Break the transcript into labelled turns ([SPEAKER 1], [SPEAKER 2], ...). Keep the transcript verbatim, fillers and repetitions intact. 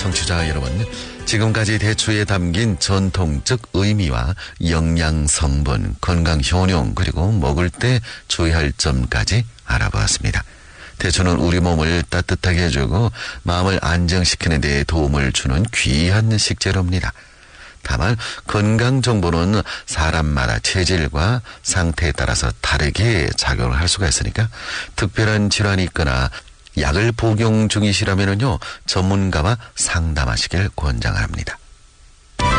[SPEAKER 1] 청취자 여러분, 지금까지 대추에 담긴 전통적 의미와 영양 성분, 건강 효능, 그리고 먹을 때 주의할 점까지 알아보았습니다. 대추는 우리 몸을 따뜻하게 해주고 마음을 안정시키는 데 도움을 주는 귀한 식재료입니다. 다만 건강 정보는 사람마다 체질과 상태에 따라서 다르게 작용을 할 수가 있으니까 특별한 질환이 있거나 약을 복용 중이시라면요 전문가와 상담하시길 권장합니다.